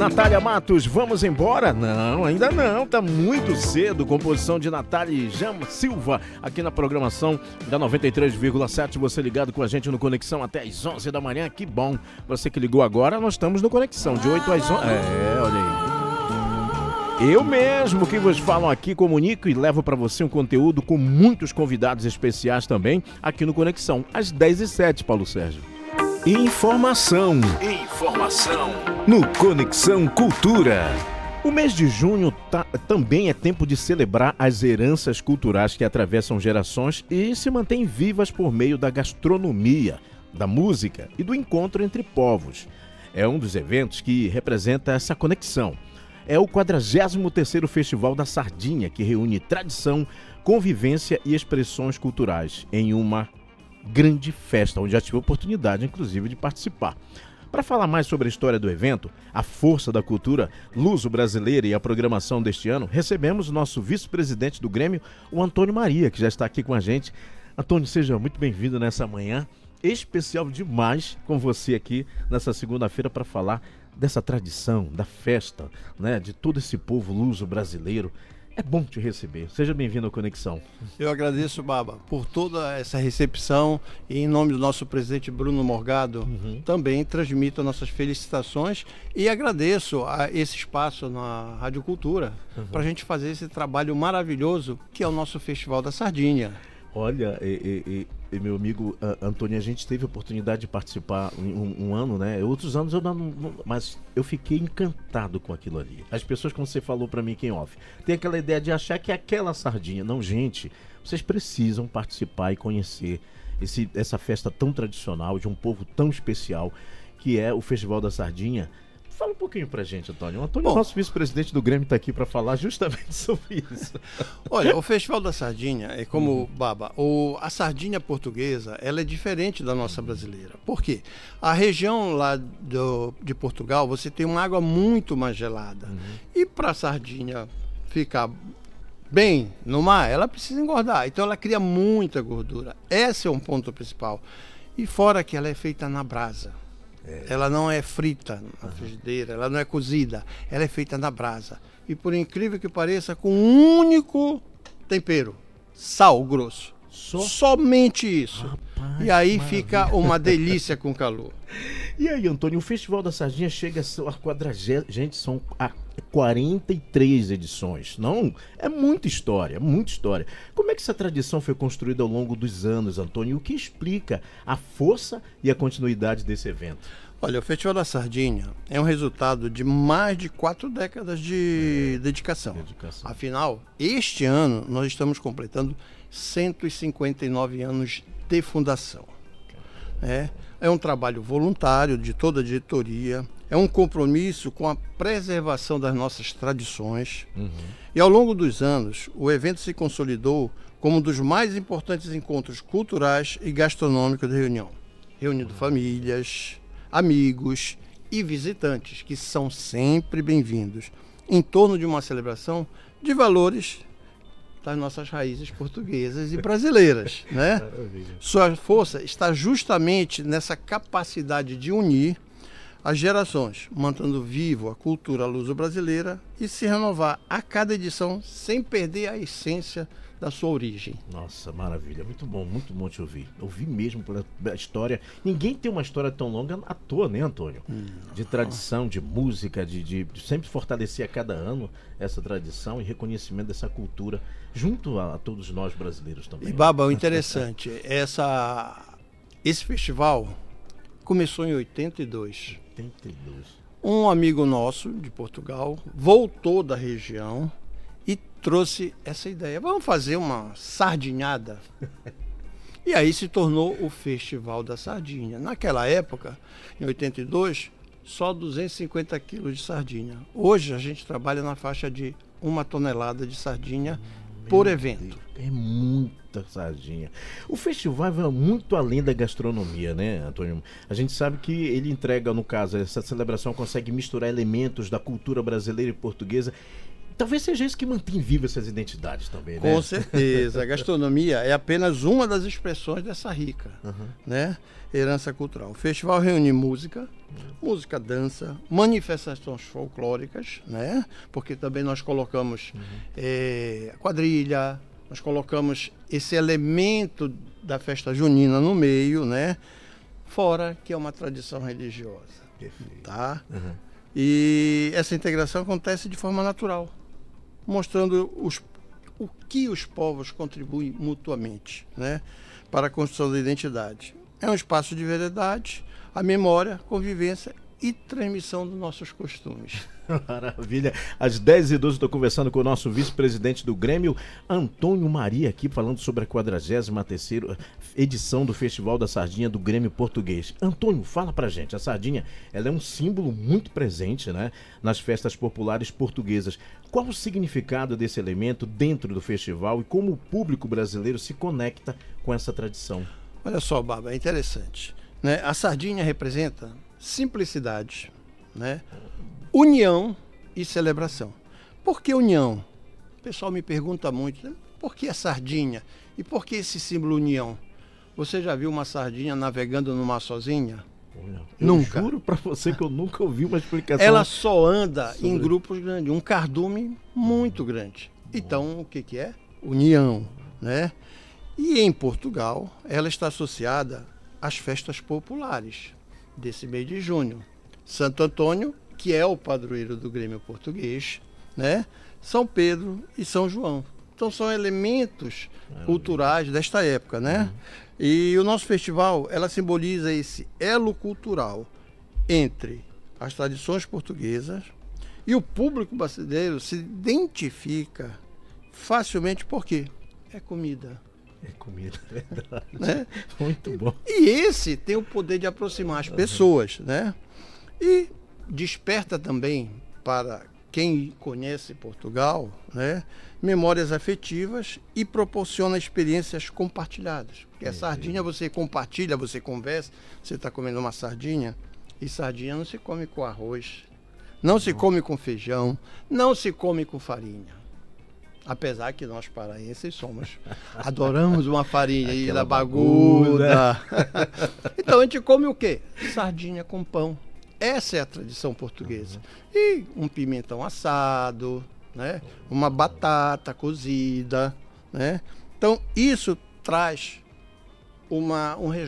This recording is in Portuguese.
Natália Matos, vamos embora? Não, ainda não, tá muito cedo. Composição de Natália Jama Silva, aqui na programação da 93,7. Você ligado com a gente no Conexão até às 11 da manhã, que bom. Você que ligou agora, nós estamos no Conexão, de 8 às 11. Olha aí. Eu mesmo que vos falo aqui, comunico e levo para você um conteúdo com muitos convidados especiais também, aqui no Conexão, às 10h07, Paulo Sérgio. Informação no Conexão Cultura. O mês de junho também é tempo de celebrar as heranças culturais que atravessam gerações e se mantêm vivas por meio da gastronomia, da música e do encontro entre povos. É um dos eventos que representa essa conexão. É o 43º Festival da Sardinha, que reúne tradição, convivência e expressões culturais em uma grande festa, onde já tive a oportunidade, inclusive, de participar. Para falar mais sobre a história do evento, a força da cultura luso-brasileira e a programação deste ano, recebemos o nosso vice-presidente do Grêmio, o Antônio Maria, que já está aqui com a gente. Antônio, seja muito bem-vindo nessa manhã especial demais com você aqui nessa segunda-feira para falar dessa tradição, da festa, né, de todo esse povo luso-brasileiro. É bom te receber. Seja bem-vindo ao Conexão. Eu agradeço, Baba, por toda essa recepção e em nome do nosso presidente Bruno Morgado, também transmito nossas felicitações e agradeço a esse espaço na Rádio Cultura para a gente fazer esse trabalho maravilhoso que é o nosso Festival da Sardinha. Olha, meu amigo Antônio, a gente teve a oportunidade de participar um ano, né? Outros anos eu não, mas eu fiquei encantado com aquilo ali. As pessoas, como você falou para mim, quem off, tem aquela ideia de achar que é aquela sardinha. Não, gente, vocês precisam participar e conhecer essa festa tão tradicional de um povo tão especial que é o Festival da Sardinha. Fala um pouquinho pra gente, Antônio. O Antônio, nosso vice-presidente do Grêmio, está aqui para falar justamente sobre isso. Olha, o Festival da Sardinha é como, Baba, a sardinha portuguesa, ela é diferente da nossa brasileira. Por quê? A região lá de Portugal, você tem uma água muito mais gelada. E para a sardinha ficar bem no mar, ela precisa engordar. Então ela cria muita gordura. Esse é um ponto principal. E fora que ela é feita na brasa. Ela não é frita na frigideira, ela não é cozida, ela é feita na brasa. E por incrível que pareça, com um único tempero, sal grosso. Somente isso. Rapaz, e aí fica uma delícia com calor. E aí, Antônio, o Festival da Sardinha chega a 40, gente, são 43 edições. Não, é muita história, muita história. Como é que essa tradição foi construída ao longo dos anos, Antônio? E o que explica a força e a continuidade desse evento? Olha, o Festival da Sardinha é um resultado de mais de 4 décadas de dedicação. Afinal, este ano nós estamos completando 159 anos de fundação. É um trabalho voluntário de toda a diretoria, é um compromisso com a preservação das nossas tradições. E ao longo dos anos, o evento se consolidou como um dos mais importantes encontros culturais e gastronômicos da reunião, reunindo famílias, amigos e visitantes, que são sempre bem-vindos, em torno de uma celebração de valores das nossas raízes portuguesas e brasileiras, né? Sua força está justamente nessa capacidade de unir as gerações, mantendo vivo a cultura luso-brasileira e se renovar a cada edição sem perder a essência da sua origem. Nossa, maravilha, muito bom te ouvir. Ouvi mesmo pela história. Ninguém tem uma história tão longa à toa, né, Antônio? De tradição, de música, de sempre fortalecer a cada ano essa tradição e reconhecimento dessa cultura junto a todos nós brasileiros também. E, Baba, o interessante, esse festival começou em 82. Um amigo nosso de Portugal voltou da região e trouxe essa ideia. Vamos fazer uma sardinhada? E aí se tornou o Festival da Sardinha. Naquela época, em 82, só 250 quilos de sardinha. Hoje a gente trabalha na faixa de 1 tonelada de sardinha por evento. É muita sardinha. O festival vai muito além da gastronomia, né, Antônio? A gente sabe que ele entrega, no caso, essa celebração consegue misturar elementos da cultura brasileira e portuguesa Talvez seja isso que mantém viva essas identidades também, né? Com certeza. A gastronomia é apenas uma das expressões dessa rica, né, herança cultural. O festival reúne música, dança, manifestações folclóricas, né? Porque também nós colocamos quadrilha, nós colocamos esse elemento da festa junina no meio, né? Fora que é uma tradição religiosa. Perfeito. Tá? E essa integração acontece de forma natural, mostrando o que os povos contribuem mutuamente, né, para a construção da identidade. É um espaço de verdade, a memória, convivência e transmissão dos nossos costumes. Maravilha. Às 10h12 estou conversando com o nosso vice-presidente do Grêmio, Antônio Maria, aqui falando sobre a 43ª edição do Festival da Sardinha do Grêmio Português. Antônio, fala pra gente. A sardinha, ela é um símbolo muito presente, né, nas festas populares portuguesas. Qual o significado desse elemento dentro do festival e como o público brasileiro se conecta com essa tradição? Olha só, Baba, é interessante, né? A sardinha representa simplicidade, né? União e celebração. Por que união? O pessoal me pergunta muito, né? Por que a sardinha? E por que esse símbolo união? Você já viu uma sardinha navegando no mar sozinha? Eu Nunca. juro pra você que eu nunca ouvi uma explicação. Ela só anda em grupos grandes, um cardume muito grande. Então, o que é? União, né? E em Portugal, ela está associada às festas populares desse mês de junho. Santo Antônio, que é o padroeiro do Grêmio Português, né? São Pedro e São João. Então são elementos culturais desta época, né? E o nosso festival, ela simboliza esse elo cultural entre as tradições portuguesas e o público brasileiro se identifica facilmente porque é comida. É comida, é verdade. Né? Muito bom. E esse tem o poder de aproximar as pessoas, né? E desperta também para quem conhece Portugal, né, memórias afetivas e proporciona experiências compartilhadas. Porque a sardinha você compartilha, você conversa, você está comendo uma sardinha, e sardinha não se come com arroz, não se come com feijão, não se come com farinha. Apesar que nós paraenses adoramos uma farinha da baguda. Então a gente come o quê? Sardinha com pão. Essa é a tradição portuguesa. E um pimentão assado, né? Uma batata cozida, né? Então isso traz um